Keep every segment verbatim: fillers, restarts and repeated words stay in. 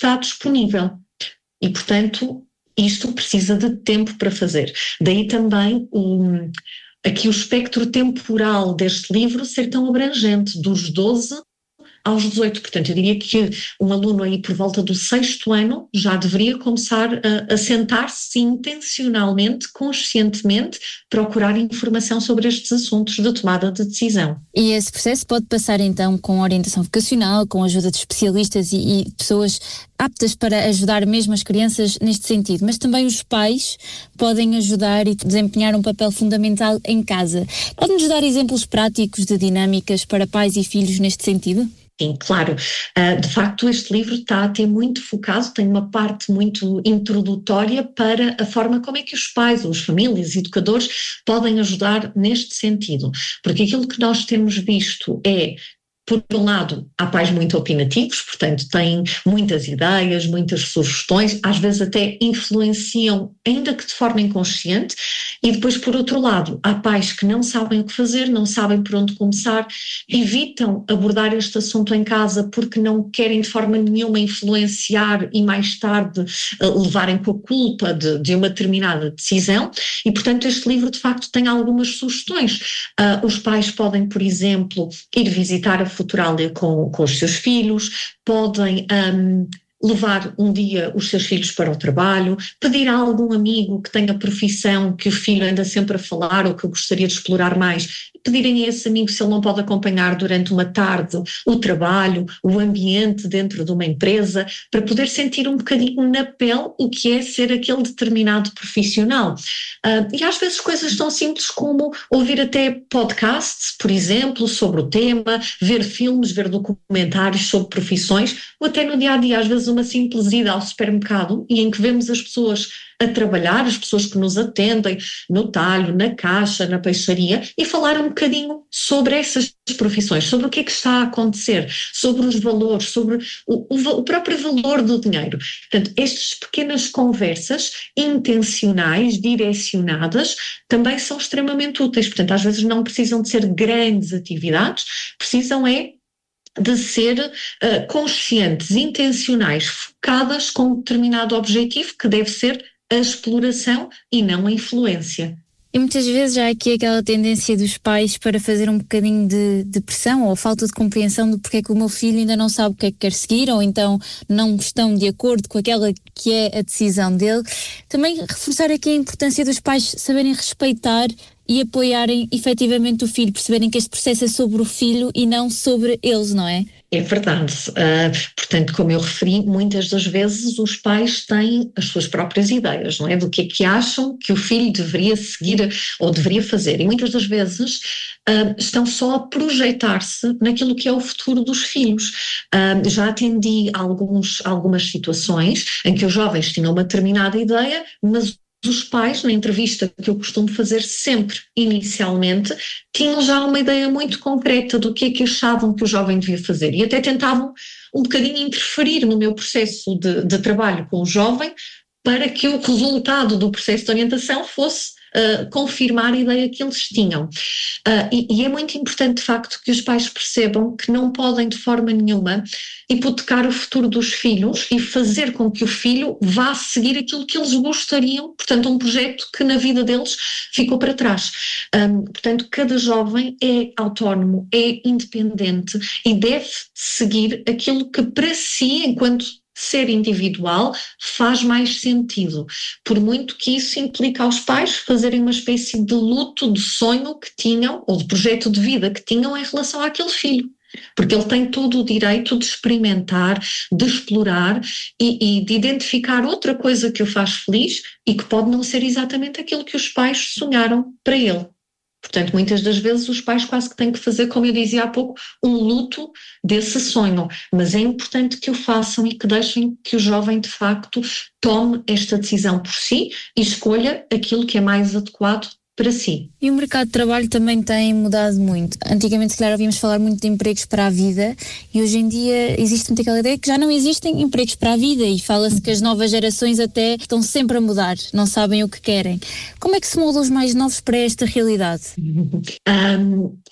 está disponível. E, portanto, isto precisa de tempo para fazer. Daí também o, aqui o espectro temporal deste livro ser tão abrangente, dos doze aos dezoito. Portanto, eu diria que um aluno aí por volta do sexto ano já deveria começar a, a sentar-se intencionalmente, conscientemente, procurar informação sobre estes assuntos de tomada de decisão. E esse processo pode passar então com orientação vocacional, com a ajuda de especialistas e, e pessoas aptas para ajudar mesmo as crianças neste sentido, mas também os pais podem ajudar e desempenhar um papel fundamental em casa. Pode-nos dar exemplos práticos de dinâmicas para pais e filhos neste sentido? Sim, claro. Uh, de facto, este livro está até muito focado, tem uma parte muito introdutória para a forma como é que os pais, as famílias, educadores podem ajudar neste sentido. Porque aquilo que nós temos visto é, por um lado, há pais muito opinativos, portanto têm muitas ideias, muitas sugestões, às vezes até influenciam, ainda que de forma inconsciente, e depois, por outro lado, há pais que não sabem o que fazer, não sabem por onde começar, evitam abordar este assunto em casa porque não querem de forma nenhuma influenciar e mais tarde uh, levarem com a culpa de, de uma determinada decisão, e portanto este livro de facto tem algumas sugestões. Uh, os pais podem, por exemplo, ir visitar a Futurália com, com os seus filhos, podem um, levar um dia os seus filhos para o trabalho, pedir a algum amigo que tenha profissão que o filho anda sempre a falar ou que gostaria de explorar mais, pedirem a esse amigo se ele não pode acompanhar durante uma tarde o trabalho, o ambiente dentro de uma empresa, para poder sentir um bocadinho na pele o que é ser aquele determinado profissional. Uh, e às vezes coisas tão simples como ouvir até podcasts, por exemplo, sobre o tema, ver filmes, ver documentários sobre profissões, ou até no dia-a-dia, às vezes uma simples ida ao supermercado e em que vemos as pessoas a trabalhar, as pessoas que nos atendem no talho, na caixa, na peixaria, e falar um bocadinho sobre essas profissões, sobre o que é que está a acontecer, sobre os valores, sobre o, o, o próprio valor do dinheiro. Portanto, estas pequenas conversas intencionais, direcionadas, também são extremamente úteis. Portanto, às vezes não precisam de ser grandes atividades, precisam é de ser uh, conscientes, intencionais, focadas com um determinado objetivo que deve ser a exploração e não a influência. E muitas vezes há aqui aquela tendência dos pais para fazer um bocadinho de, de pressão ou falta de compreensão do porque é que o meu filho ainda não sabe o que é que quer seguir, ou então não estão de acordo com aquela que é a decisão dele. Também reforçar aqui a importância dos pais saberem respeitar e apoiarem efetivamente o filho, perceberem que este processo é sobre o filho e não sobre eles, não é? É verdade. Uh, portanto, como eu referi, muitas das vezes os pais têm as suas próprias ideias, não é? Do que é que acham que o filho deveria seguir ou deveria fazer. E muitas das vezes uh, estão só a projetar-se naquilo que é o futuro dos filhos. Uh, já atendi alguns, algumas situações em que os jovens tinham uma determinada ideia, mas os pais, na entrevista que eu costumo fazer sempre inicialmente, tinham já uma ideia muito concreta do que é que achavam que o jovem devia fazer e até tentavam um bocadinho interferir no meu processo de, de trabalho com o jovem para que o resultado do processo de orientação fosse Uh, confirmar a ideia que eles tinham. Uh, e, e é muito importante, de facto, que os pais percebam que não podem, de forma nenhuma, hipotecar o futuro dos filhos e fazer com que o filho vá seguir aquilo que eles gostariam, portanto, um projeto que na vida deles ficou para trás. Um, portanto, cada jovem é autónomo, é independente e deve seguir aquilo que para si, enquanto ser individual, faz mais sentido, por muito que isso implique aos pais fazerem uma espécie de luto de sonho que tinham, ou de projeto de vida que tinham em relação àquele filho, porque ele tem todo o direito de experimentar, de explorar e, e de identificar outra coisa que o faz feliz e que pode não ser exatamente aquilo que os pais sonharam para ele. Portanto, muitas das vezes os pais quase que têm que fazer, como eu dizia há pouco, um luto desse sonho, mas é importante que o façam e que deixem que o jovem de facto tome esta decisão por si e escolha aquilo que é mais adequado para si. E o mercado de trabalho também tem mudado muito. Antigamente, se calhar, ouvimos falar muito de empregos para a vida e hoje em dia existe muito aquela ideia que já não existem empregos para a vida e fala-se que as novas gerações até estão sempre a mudar, não sabem o que querem. Como é que se moldam os mais novos para esta realidade? Um,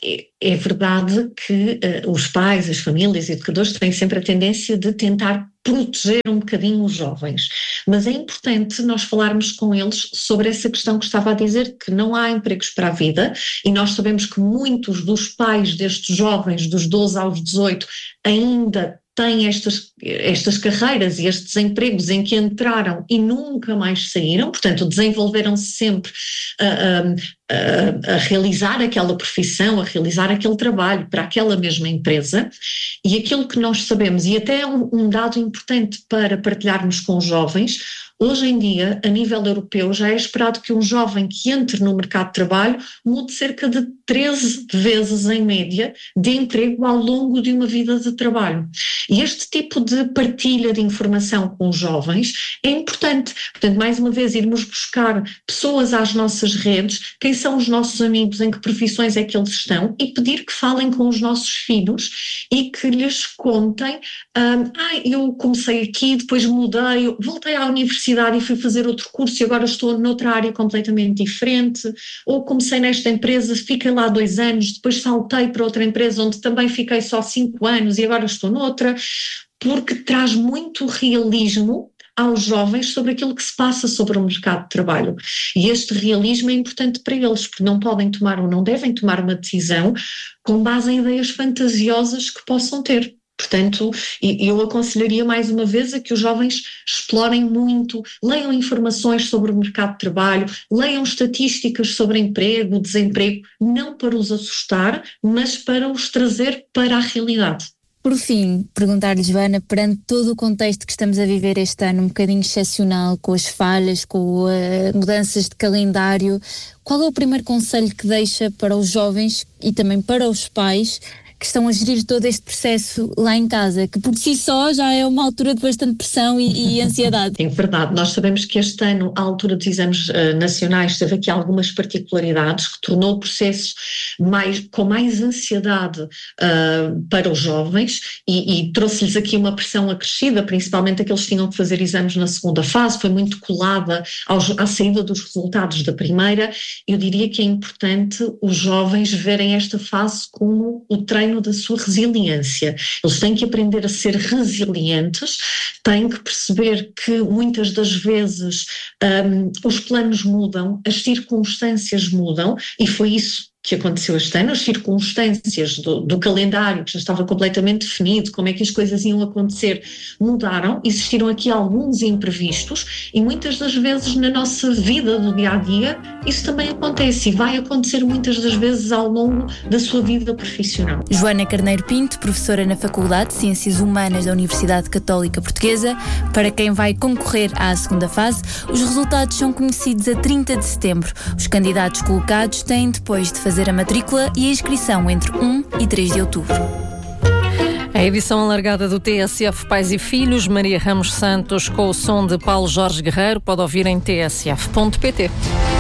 é verdade que uh, os pais, as famílias, os educadores têm sempre a tendência de tentar proteger um bocadinho os jovens, mas é importante nós falarmos com eles sobre essa questão que estava a dizer, que não há empregos para a vida, e nós sabemos que muitos dos pais destes jovens, dos doze aos dezoito, ainda têm estas, estas carreiras e estes empregos em que entraram e nunca mais saíram, portanto desenvolveram-se sempre a, a, a realizar aquela profissão, a realizar aquele trabalho para aquela mesma empresa. E aquilo que nós sabemos, e até é um, um dado importante para partilharmos com os jovens, hoje em dia, a nível europeu, já é esperado que um jovem que entre no mercado de trabalho mude cerca de treze vezes em média de emprego ao longo de uma vida de trabalho. E este tipo de partilha de informação com os jovens é importante. Portanto, mais uma vez, irmos buscar pessoas às nossas redes, quem são os nossos amigos, em que profissões é que eles estão, e pedir que falem com os nossos filhos e que lhes contem, um, ah, eu comecei aqui, depois mudei, voltei à universidade e fui fazer outro curso e agora estou noutra área completamente diferente, ou comecei nesta empresa, fiquei lá dois anos, depois saltei para outra empresa onde também fiquei só cinco anos e agora estou noutra, porque traz muito realismo aos jovens sobre aquilo que se passa sobre o mercado de trabalho. E este realismo é importante para eles, porque não podem tomar ou não devem tomar uma decisão com base em ideias fantasiosas que possam ter. Portanto, eu aconselharia mais uma vez a que os jovens explorem muito, leiam informações sobre o mercado de trabalho, leiam estatísticas sobre emprego, desemprego, não para os assustar, mas para os trazer para a realidade. Por fim, perguntar-lhe, Joana, perante todo o contexto que estamos a viver este ano, um bocadinho excepcional, com as falhas, com uh, mudanças de calendário, qual é o primeiro conselho que deixa para os jovens e também para os pais que estão a gerir todo este processo lá em casa, que por si só já é uma altura de bastante pressão e, e ansiedade? É verdade, nós sabemos que este ano a altura dos exames uh, nacionais teve aqui algumas particularidades que tornou o processo mais, com mais ansiedade uh, para os jovens e, e trouxe-lhes aqui uma pressão acrescida, principalmente aqueles que tinham que fazer exames na segunda fase, foi muito colada aos, à saída dos resultados da primeira. Eu diria que é importante os jovens verem esta fase como o treino da sua resiliência. Eles têm que aprender a ser resilientes, têm que perceber que muitas das vezes um, os planos mudam, as circunstâncias mudam, e foi isso que aconteceu este ano, as circunstâncias do, do calendário, que já estava completamente definido, como é que as coisas iam acontecer, mudaram, existiram aqui alguns imprevistos e muitas das vezes na nossa vida do dia-a-dia isso também acontece e vai acontecer muitas das vezes ao longo da sua vida profissional. Joana Carneiro Pinto, professora na Faculdade de Ciências Humanas da Universidade Católica Portuguesa. Para quem vai concorrer à segunda fase, os resultados são conhecidos a trinta de setembro. Os candidatos colocados têm depois de fazer fazer a matrícula e a inscrição entre um e três de outubro. A edição alargada do T S F Pais e Filhos, Maria Ramos Santos, com o som de Paulo Jorge Guerreiro, pode ouvir em t s f ponto p t.